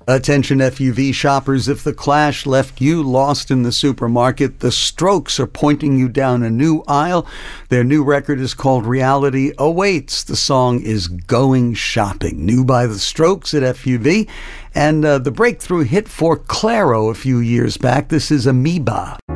Attention FUV shoppers, if The Clash left you lost in the supermarket, The Strokes are pointing you down a new aisle. Their new record is called Reality Awaits. The song is Going Shopping, new by The Strokes at FUV, and the breakthrough hit for Clairo a few years back. This is Amoeba.